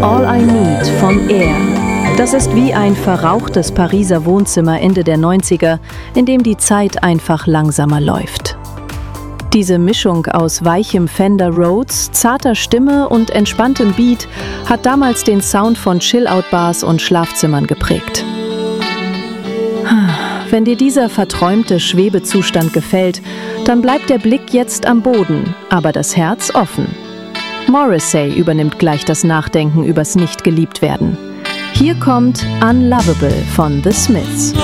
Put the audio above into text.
All I Need von Air. Das ist wie ein verrauchtes Pariser Wohnzimmer Ende der 90er, in dem die Zeit einfach langsamer läuft. Diese Mischung aus weichem Fender Rhodes, zarter Stimme und entspanntem Beat hat damals den Sound von Chill-Out-Bars und Schlafzimmern geprägt. Wenn dir dieser verträumte Schwebezustand gefällt, dann bleibt der Blick jetzt am Boden, aber das Herz offen. Morrissey übernimmt gleich das Nachdenken übers Nicht-Geliebt-Werden. Hier kommt Unlovable von The Smiths.